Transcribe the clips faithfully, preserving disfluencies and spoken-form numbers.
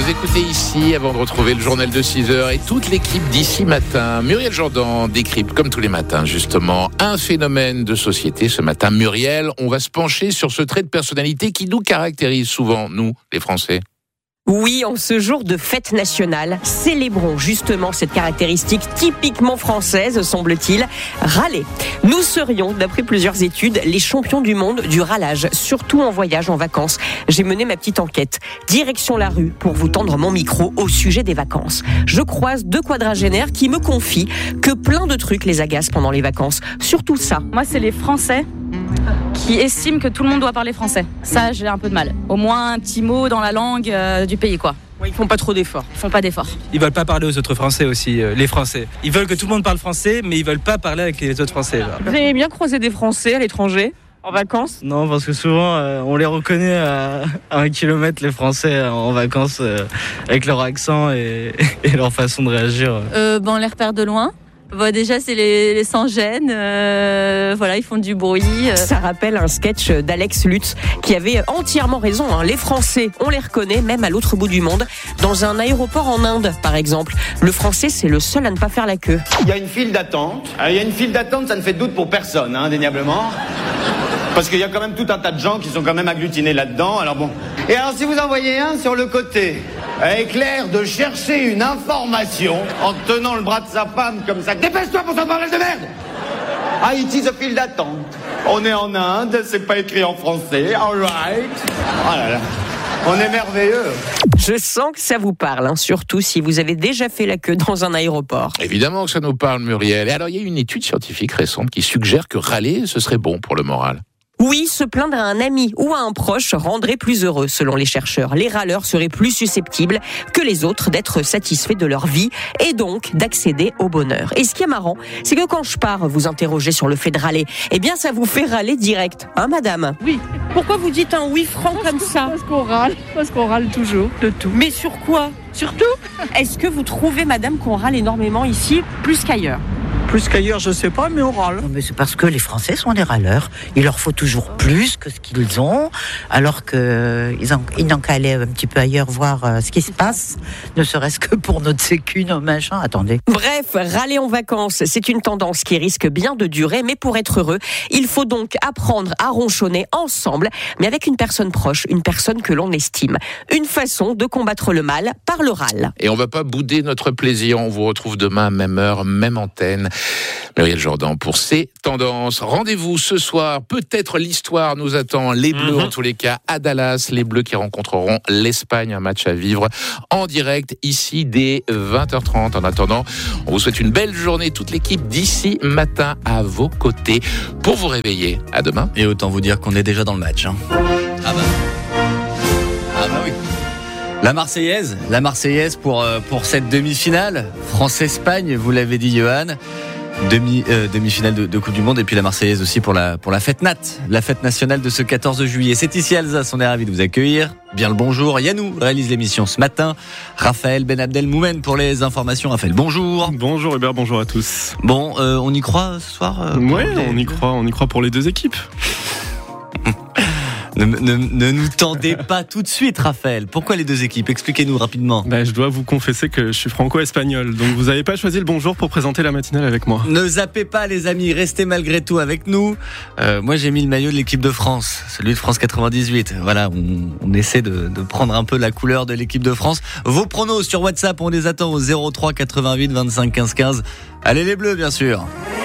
Vous écoutez ici avant de retrouver le journal de six heures et toute l'équipe d'ici matin. Muriel Jourdan décrypte comme tous les matins justement un phénomène de société. Ce matin, Muriel, on va se pencher sur ce trait de personnalité qui nous caractérise souvent, nous, les Français. Oui, en ce jour de fête nationale, célébrons justement cette caractéristique typiquement française, semble-t-il, râler. Nous serions, d'après plusieurs études, les champions du monde du râlage, surtout en voyage, en vacances. J'ai mené ma petite enquête. Direction la rue pour vous tendre mon micro au sujet des vacances. Je croise deux quadragénaires qui me confient que plein de trucs les agacent pendant les vacances. Surtout ça. Moi, c'est les Français qui estiment que tout le monde doit parler français. Ça, j'ai un peu de mal. Au moins un petit mot dans la langue euh, du pays, quoi. Ouais, ils font pas trop d'efforts. Ils font pas d'efforts. Ils veulent pas parler aux autres Français aussi, euh, les Français. Ils veulent que tout le monde parle français, mais ils veulent pas parler avec les autres Français. Genre. Vous aimez bien croiser des Français à l'étranger, en vacances ? Non, parce que souvent, euh, on les reconnaît à, à un kilomètre, les Français, euh, en vacances, euh, avec leur accent et, et leur façon de réagir. Euh, ben, on les repère de loin. Bon, déjà, c'est les, les sans-gêne. Euh, voilà, ils font du bruit. Euh. Ça rappelle un sketch d'Alex Lutz qui avait entièrement raison. Hein. Les Français, on les reconnaît même à l'autre bout du monde. Dans un aéroport en Inde, par exemple, le Français, c'est le seul à ne pas faire la queue. Il y a une file d'attente. Il y a une file d'attente, ça ne fait de doute pour personne, hein, indéniablement. Parce qu'il y a quand même tout un tas de gens qui sont quand même agglutinés là-dedans. Alors bon. Et alors, si vous en voyez un sur le côté, avec l'air de chercher une information en tenant le bras de sa femme comme ça, dépêche-toi pour ton bordel de merde! Haïti, ce file d'attente. On est en Inde, c'est pas écrit en français. All right. Oh là là. On est merveilleux. Je sens que ça vous parle, hein, surtout si vous avez déjà fait la queue dans un aéroport. Évidemment que ça nous parle, Muriel. Et alors, il y a une étude scientifique récente qui suggère que râler, ce serait bon pour le moral. Oui, se plaindre à un ami ou à un proche rendrait plus heureux, selon les chercheurs. Les râleurs seraient plus susceptibles que les autres d'être satisfaits de leur vie et donc d'accéder au bonheur. Et ce qui est marrant, c'est que quand je pars vous interroger sur le fait de râler, eh bien ça vous fait râler direct, hein madame ? Oui. Pourquoi vous dites un oui franc comme ça ? Parce qu'on râle, parce qu'on râle toujours, de tout. Mais sur quoi ? Surtout ? Est-ce que vous trouvez, madame, qu'on râle énormément ici, plus qu'ailleurs ? Plus qu'ailleurs, je sais pas, mais on râle. Non, mais c'est parce que les Français sont des râleurs. Il leur faut toujours plus que ce qu'ils ont, alors qu'ils ils n'ont qu'à aller un petit peu ailleurs voir euh, ce qui se passe, ne serait-ce que pour notre sécu, nos machins. Attendez. Bref, râler en vacances, c'est une tendance qui risque bien de durer, mais pour être heureux, il faut donc apprendre à ronchonner ensemble, mais avec une personne proche, une personne que l'on estime. Une façon de combattre le mal par le râle. Et on va pas bouder notre plaisir. On vous retrouve demain, même heure, même antenne. Muriel Jourdan pour ces tendances. Rendez-vous ce soir. Peut-être l'histoire nous attend. Les Bleus, mmh. en tous les cas, à Dallas. Les Bleus qui rencontreront l'Espagne. Un match à vivre en direct ici dès vingt heures trente. En attendant, on vous souhaite une belle journée. Toute l'équipe d'ici matin à vos côtés pour vous réveiller. À demain. Et autant vous dire qu'on est déjà dans le match. Hein. Ah bah. Ah bah oui. La Marseillaise, la Marseillaise pour, euh, pour cette demi-finale. France-Espagne, vous l'avez dit, Johan. Demi, euh, demi-finale de, de Coupe du Monde et puis la Marseillaise aussi pour la, pour la fête nat, la fête nationale de ce quatorze juillet. C'est ici Alsace, on est ravis de vous accueillir. Bien le bonjour. Yannou réalise l'émission ce matin. Raphaël Ben Abdelmoumen pour les informations. Raphaël, bonjour. Bonjour Hubert, bonjour à tous. Bon, euh, on y croit ce soir euh, Oui, on y croit, on y croit pour les deux équipes. Ne, ne, ne nous tendez pas tout de suite, Raphaël. Pourquoi les deux équipes ? Expliquez-nous rapidement. Bah, je dois vous confesser que je suis franco-espagnol, donc vous n'avez pas choisi le bonjour pour présenter la matinale avec moi. Ne zappez pas, les amis, restez malgré tout avec nous. Euh, moi, j'ai mis le maillot de l'équipe de France, celui de France quatre-vingt-dix-huit. Voilà, on, on essaie de, de prendre un peu la couleur de l'équipe de France. Vos pronos sur WhatsApp, on les attend au zéro trois quatre-vingt-huit vingt-cinq quinze quinze. Allez les Bleus, bien sûr.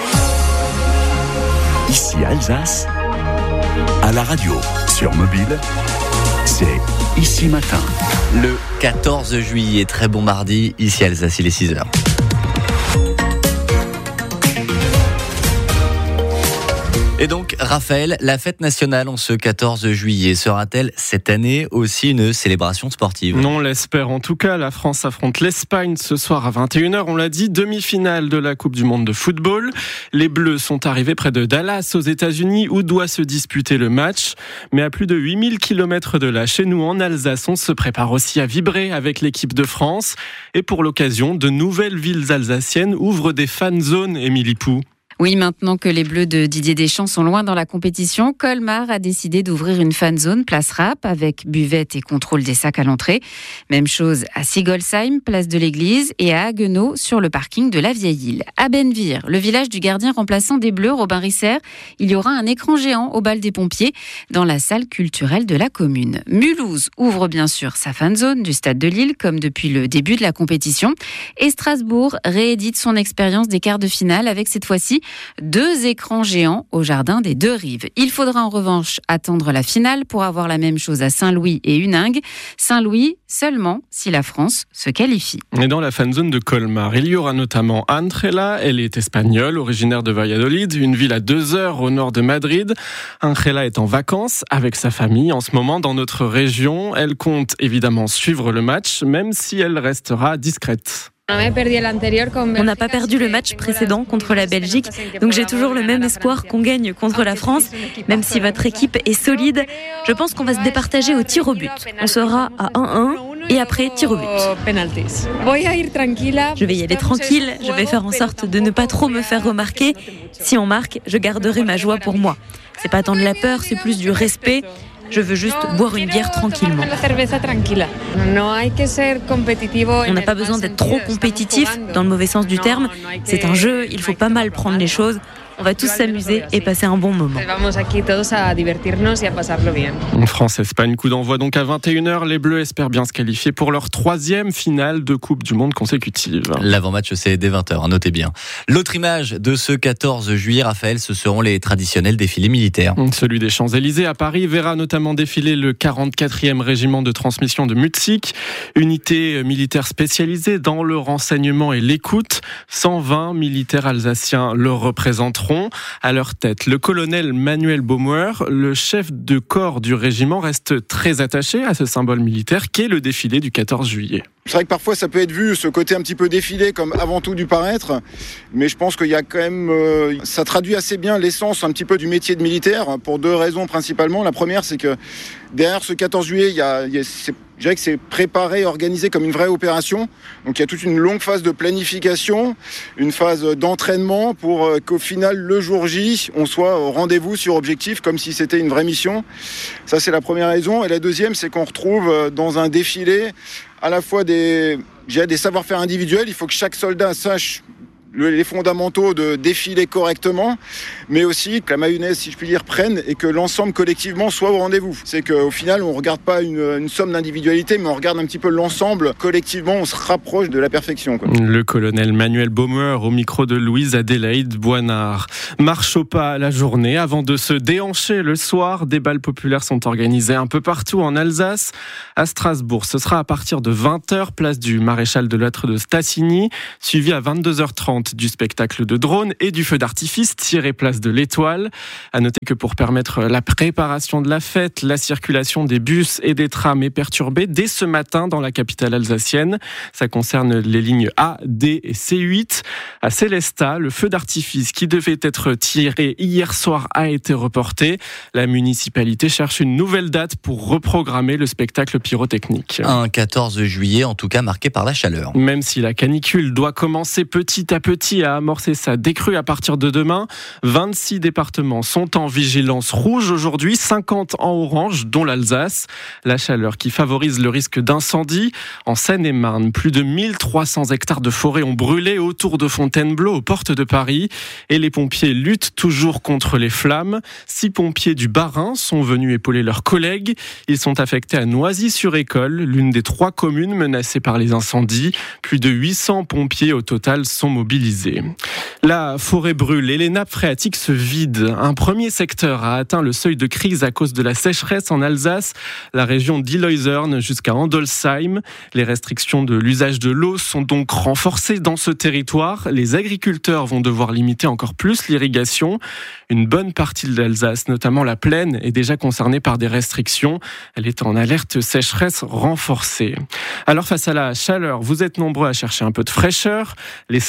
Ici Alsace, à la radio, sur mobile, c'est Ici Matin. Le quatorze juillet, très bon mardi, ici Alsace, il est six heures. Et donc, Raphaël, la fête nationale en ce quatorze juillet sera-t-elle cette année aussi une célébration sportive ? On l'espère en tout cas. La France affronte l'Espagne ce soir à vingt et une heures. On l'a dit, demi-finale de la Coupe du Monde de football. Les Bleus sont arrivés près de Dallas aux États-Unis où doit se disputer le match. Mais à plus de huit mille kilomètres de là, chez nous en Alsace, on se prépare aussi à vibrer avec l'équipe de France. Et pour l'occasion, de nouvelles villes alsaciennes ouvrent des fan zones, Émilie Pou. Oui, maintenant que les Bleus de Didier Deschamps sont loin dans la compétition, Colmar a décidé d'ouvrir une fan zone place Rapp avec buvette et contrôle des sacs à l'entrée. Même chose à Sigolsheim, place de l'église, et à Haguenau sur le parking de la Vieille Île. À Benvir, le village du gardien remplaçant des Bleus, Robin Risser, il y aura un écran géant au bal des pompiers dans la salle culturelle de la commune. Mulhouse ouvre bien sûr sa fan zone du stade de Lille comme depuis le début de la compétition. Et Strasbourg réédite son expérience des quarts de finale avec cette fois-ci deux écrans géants au jardin des Deux Rives. Il faudra en revanche attendre la finale pour avoir la même chose à Saint-Louis et Huningue. Saint-Louis seulement si la France se qualifie. Et dans la fanzone de Colmar, il y aura notamment Ángela. Elle est espagnole, originaire de Valladolid, une ville à deux heures au nord de Madrid. Ángela est en vacances avec sa famille en ce moment dans notre région. Elle compte évidemment suivre le match, même si elle restera discrète. On n'a pas perdu le match précédent contre la Belgique, donc j'ai toujours le même espoir qu'on gagne contre la France, même si votre équipe est solide. Je pense qu'on va se départager au tir au but. On sera à un un et après tir au but. Je vais y aller tranquille, je vais faire en sorte de ne pas trop me faire remarquer. Si on marque, je garderai ma joie pour moi. C'est pas tant de la peur, c'est plus du respect. Je veux juste boire une bière tranquillement. On n'a pas besoin d'être trop compétitif, dans le mauvais sens du terme. C'est un jeu, il faut pas mal prendre les choses. On va tous s'amuser et passer un bon moment. France-Espagne, coup d'envoi donc à vingt et une heures. Les Bleus espèrent bien se qualifier pour leur troisième finale de Coupe du Monde consécutive. L'avant-match, c'est dès vingt heures, notez bien. L'autre image de ce quatorze juillet, Raphaël, ce seront les traditionnels défilés militaires. Celui des Champs-Élysées à Paris verra notamment défiler le quarante-quatrième régiment de transmission de Mutzig, unité militaire spécialisée dans le renseignement et l'écoute. cent vingt militaires alsaciens le représenteront. À leur tête, le colonel Manuel Baumwer, le chef de corps du régiment, reste très attaché à ce symbole militaire qu'est le défilé du quatorze juillet. C'est vrai que parfois ça peut être vu, ce côté un petit peu défilé comme avant tout du paraître, mais je pense qu'il y a quand même, euh, ça traduit assez bien l'essence un petit peu du métier de militaire pour deux raisons principalement. La première, c'est que derrière ce quatorze juillet, il y a, il y a c'est, je dirais que c'est préparé, organisé comme une vraie opération. Donc il y a toute une longue phase de planification, une phase d'entraînement pour euh, qu'au final, le jour J, on soit au rendez-vous sur objectif comme si c'était une vraie mission. Ça, c'est la première raison. Et la deuxième, c'est qu'on retrouve euh, dans un défilé à la fois des, des savoir-faire individuels. Il faut que chaque soldat sache les fondamentaux de défiler correctement, mais aussi que la mayonnaise, si je puis dire, prenne et que l'ensemble collectivement soit au rendez-vous. C'est qu'au final, on ne regarde pas une, une somme d'individualité, mais on regarde un petit peu l'ensemble. Collectivement, on se rapproche de la perfection, quoi. Le colonel Manuel Baumwer au micro de Louise Adélaïde Boinard. Marche au pas la journée avant de se déhancher le soir. Des bals populaires sont organisés un peu partout en Alsace. À Strasbourg, ce sera à partir de vingt heures, place du Maréchal de Lattre de Stassini, suivi à vingt-deux heures trente du spectacle de drone et du feu d'artifice tiré place de l'Étoile. À noter que pour permettre la préparation de la fête, la circulation des bus et des trams est perturbée dès ce matin dans la capitale alsacienne. Ça concerne les lignes A, D et C huit. À Célestat, le feu d'artifice qui devait être tiré hier soir a été reporté. La municipalité cherche une nouvelle date pour reprogrammer le spectacle pyrotechnique. Un quatorze juillet en tout cas marqué par la chaleur. Même si la canicule doit commencer petit à petit à amorcer sa décrue à partir de demain, vingt-six départements sont en vigilance rouge aujourd'hui, cinquante en orange, dont l'Alsace. La chaleur qui favorise le risque d'incendie. En Seine-et-Marne, plus de mille trois cents hectares de forêt ont brûlé autour de Fontainebleau, aux portes de Paris. Et les pompiers luttent toujours contre les flammes. Six pompiers du Bas-Rhin sont venus épauler leurs collègues. Ils sont affectés à Noisy-sur-École, l'une des trois communes menacées par les incendies. Plus de huit cents pompiers au total sont mobilisés. La forêt brûle et les nappes phréatiques se vident. Un premier secteur a atteint le seuil de crise à cause de la sécheresse en Alsace, la région d'Illoisern jusqu'à Andolsheim. Les restrictions de l'usage de l'eau sont donc renforcées dans ce territoire. Les agriculteurs vont devoir limiter encore plus l'irrigation. Une bonne partie de l'Alsace, notamment la plaine, est déjà concernée par des restrictions. Elle est en alerte sécheresse renforcée. Alors face à la chaleur, vous êtes nombreux à chercher un peu de fraîcheur. Les centres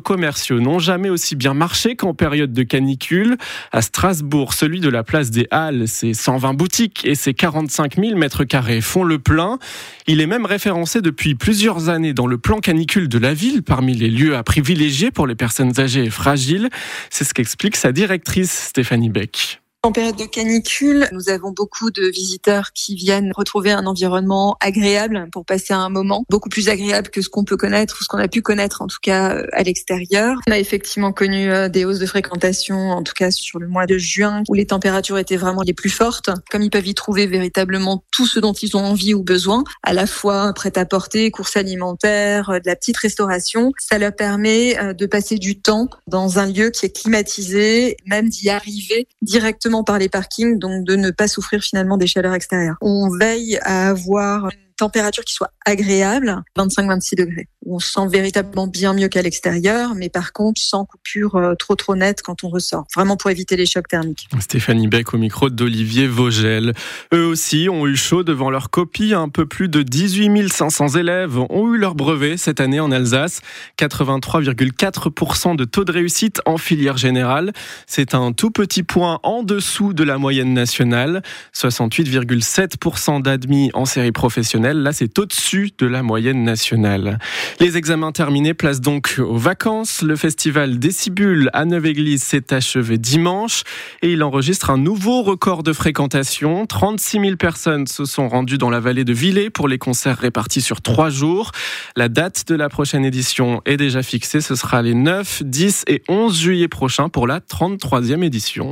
commerciaux n'ont jamais aussi bien marché qu'en période de canicule. À Strasbourg, celui de la place des Halles, ses cent vingt boutiques et ses quarante-cinq mille mètres carrés font le plein. Il est même référencé depuis plusieurs années dans le plan canicule de la ville, parmi les lieux à privilégier pour les personnes âgées et fragiles. C'est ce qu'explique sa directrice Stéphanie Beck. En période de canicule, nous avons beaucoup de visiteurs qui viennent retrouver un environnement agréable pour passer un moment, beaucoup plus agréable que ce qu'on peut connaître ou ce qu'on a pu connaître en tout cas à l'extérieur. On a effectivement connu des hausses de fréquentation, en tout cas sur le mois de juin, où les températures étaient vraiment les plus fortes. Comme ils peuvent y trouver véritablement tout ce dont ils ont envie ou besoin, à la fois prêt-à-porter, courses alimentaires, de la petite restauration, ça leur permet de passer du temps dans un lieu qui est climatisé, même d'y arriver directement par les parkings, donc de ne pas souffrir finalement des chaleurs extérieures. On veille à avoir une température qui soit agréable, vingt-cinq à vingt-six degrés. On se sent véritablement bien mieux qu'à l'extérieur, mais par contre sans coupure euh, trop trop nette quand on ressort, vraiment pour éviter les chocs thermiques. Stéphanie Beck au micro d'Olivier Vogel. Eux aussi ont eu chaud devant leur copie. Un peu plus de dix-huit mille cinq cents élèves ont eu leur brevet cette année en Alsace. quatre-vingt-trois virgule quatre pour cent de taux de réussite en filière générale. C'est un tout petit point en dessous de la moyenne nationale. soixante-huit virgule sept pour cent d'admis en série professionnelle. Là, c'est au-dessus de la moyenne nationale. Les examens terminés, place donc aux vacances. Le festival Décibule à Neuve-Église s'est achevé dimanche et il enregistre un nouveau record de fréquentation. trente-six mille personnes se sont rendues dans la vallée de Villers pour les concerts répartis sur trois jours. La date de la prochaine édition est déjà fixée. Ce sera les neuf, dix et onze juillet prochains pour la trente-troisième édition.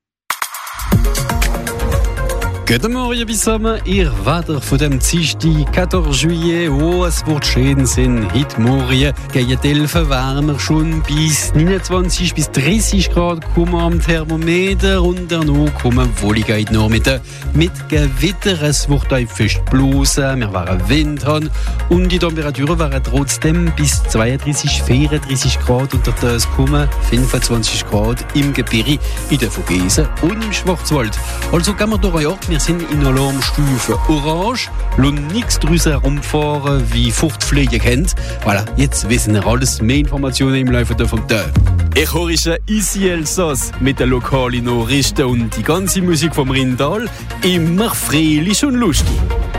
Guten Morgen zusammen, ihr Wetter von dem Dienstag, quatorze juillet, wo es wird schön sein. Heute Morgen gehen die Elfen wärmer, schon bis neunundzwanzig bis dreißig Grad kommen am Thermometer und danach kommen wollige heute Nachmittag mit Gewitter. Es wird ein fest bloßen, wir werden Wind haben und die Temperaturen werden trotzdem bis zweiunddreißig, vierunddreißig Grad und das kommen fünfundzwanzig Grad im Gebirge, in der Vogesen und im Schwarzwald. Also gehen wir durch ein Jahr. Wir sind in Alarmstufe Orange. Lass nichts draussen herumfahren, wie Fruchtfliegen kennt. Voilà, jetzt wissen wir alles. Mehr Informationen im Laufe vom Tag. Ich höre Ici Elsass mit den lokalen Nachrichten und die ganze Musik vom Rindal. Immer fröhlich und lustig.